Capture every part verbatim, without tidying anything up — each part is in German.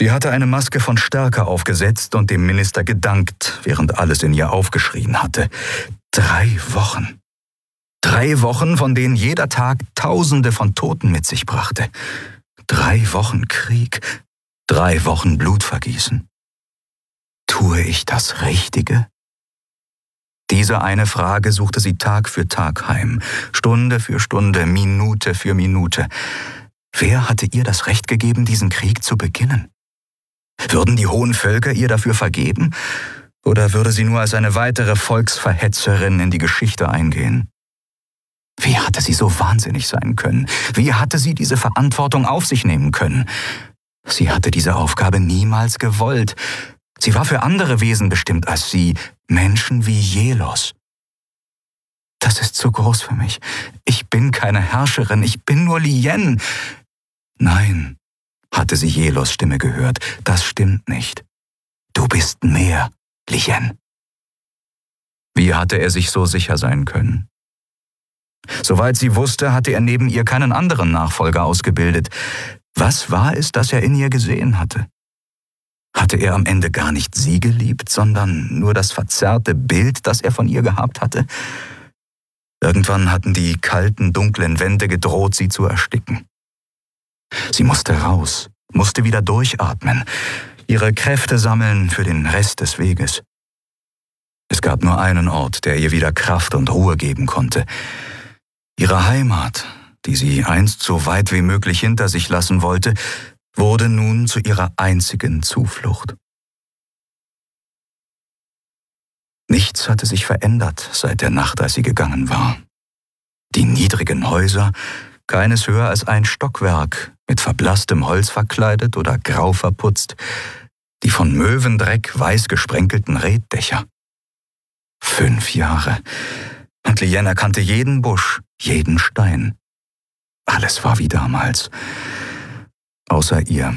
Sie hatte eine Maske von Stärke aufgesetzt und dem Minister gedankt, während alles in ihr aufgeschrien hatte. Drei Wochen. Drei Wochen, von denen jeder Tag Tausende von Toten mit sich brachte. Drei Wochen Krieg. Drei Wochen Blutvergießen. Tue ich das Richtige? Diese eine Frage suchte sie Tag für Tag heim, Stunde für Stunde, Minute für Minute. Wer hatte ihr das Recht gegeben, diesen Krieg zu beginnen? Würden die hohen Völker ihr dafür vergeben? Oder würde sie nur als eine weitere Volksverhetzerin in die Geschichte eingehen? Wie hatte sie so wahnsinnig sein können? Wie hatte sie diese Verantwortung auf sich nehmen können? Sie hatte diese Aufgabe niemals gewollt. Sie war für andere Wesen bestimmt als sie, Menschen wie Jelos. Das ist zu groß für mich. Ich bin keine Herrscherin, ich bin nur Lien. Nein, hatte sie Jelos Stimme gehört, das stimmt nicht. Du bist mehr, Lien. Wie hatte er sich so sicher sein können? Soweit sie wusste, hatte er neben ihr keinen anderen Nachfolger ausgebildet. Was war es, das er in ihr gesehen hatte? Hatte er am Ende gar nicht sie geliebt, sondern nur das verzerrte Bild, das er von ihr gehabt hatte? Irgendwann hatten die kalten, dunklen Wände gedroht, sie zu ersticken. Sie musste raus, musste wieder durchatmen, ihre Kräfte sammeln für den Rest des Weges. Es gab nur einen Ort, der ihr wieder Kraft und Ruhe geben konnte. Ihre Heimat, die sie einst so weit wie möglich hinter sich lassen wollte, wurde nun zu ihrer einzigen Zuflucht. Nichts hatte sich verändert seit der Nacht, als sie gegangen war. Die niedrigen Häuser, keines höher als ein Stockwerk, mit verblasstem Holz verkleidet oder grau verputzt, die von Möwendreck weiß gesprenkelten Reetdächer. Fünf Jahre, und Lien erkannte jeden Busch, jeden Stein. Alles war wie damals, außer ihr.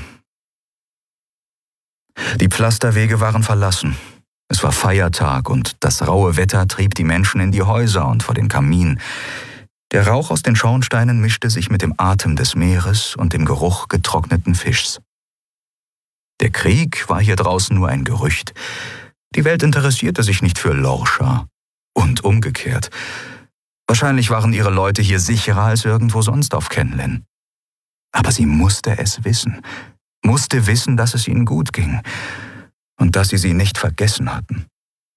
Die Pflasterwege waren verlassen. Es war Feiertag und das raue Wetter trieb die Menschen in die Häuser und vor den Kamin. Der Rauch aus den Schornsteinen mischte sich mit dem Atem des Meeres und dem Geruch getrockneten Fischs. Der Krieg war hier draußen nur ein Gerücht. Die Welt interessierte sich nicht für Lorcha. Und umgekehrt. Wahrscheinlich waren ihre Leute hier sicherer als irgendwo sonst auf Kenlen. Aber sie musste es wissen. Musste wissen, dass es ihnen gut ging. Und dass sie sie nicht vergessen hatten.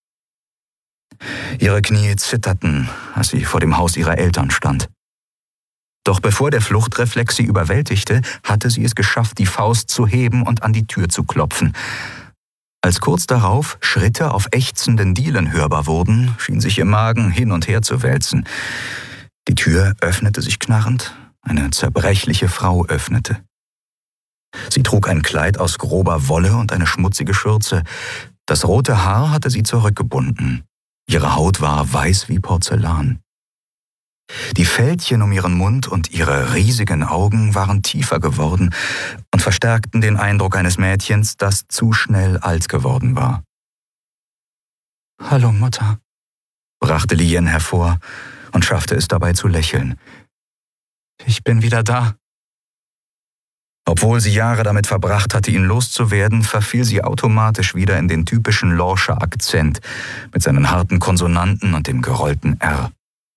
Ihre Knie zitterten, als sie vor dem Haus ihrer Eltern stand. Doch bevor der Fluchtreflex sie überwältigte, hatte sie es geschafft, die Faust zu heben und an die Tür zu klopfen. Als kurz darauf Schritte auf ächzenden Dielen hörbar wurden, schien sich ihr Magen hin und her zu wälzen. Die Tür öffnete sich knarrend, eine zerbrechliche Frau öffnete. Sie trug ein Kleid aus grober Wolle und eine schmutzige Schürze. Das rote Haar hatte sie zurückgebunden. Ihre Haut war weiß wie Porzellan. Die Fältchen um ihren Mund und ihre riesigen Augen waren tiefer geworden und verstärkten den Eindruck eines Mädchens, das zu schnell alt geworden war. »Hallo, Mutter«, brachte Lien hervor und schaffte es dabei zu lächeln. »Ich bin wieder da.« Obwohl sie Jahre damit verbracht hatte, ihn loszuwerden, verfiel sie automatisch wieder in den typischen Lorscher Akzent mit seinen harten Konsonanten und dem gerollten R.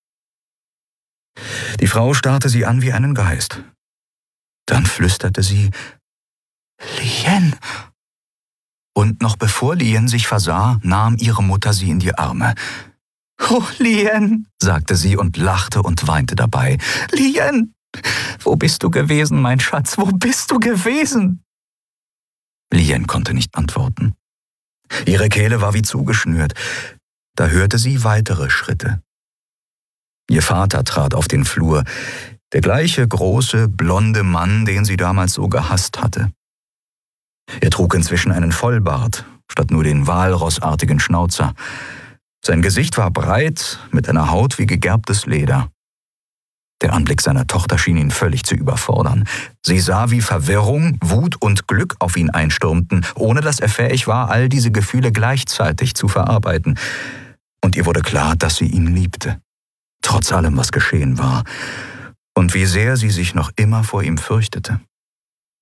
Die Frau starrte sie an wie einen Geist. Dann flüsterte sie, »Lien!« Und noch bevor Lien sich versah, nahm ihre Mutter sie in die Arme. »Oh, Lien«, sagte sie und lachte und weinte dabei. »Lien! Wo bist du gewesen, mein Schatz? Wo bist du gewesen?« Lien konnte nicht antworten. Ihre Kehle war wie zugeschnürt. Da hörte sie weitere Schritte. Ihr Vater trat auf den Flur, der gleiche große, blonde Mann, den sie damals so gehasst hatte. Er trug inzwischen einen Vollbart, statt nur den walrossartigen Schnauzer. Sein Gesicht war breit, mit einer Haut wie gegerbtes Leder. Der Anblick seiner Tochter schien ihn völlig zu überfordern. Sie sah, wie Verwirrung, Wut und Glück auf ihn einstürmten, ohne dass er fähig war, all diese Gefühle gleichzeitig zu verarbeiten. Und ihr wurde klar, dass sie ihn liebte. Trotz allem, was geschehen war, und wie sehr sie sich noch immer vor ihm fürchtete.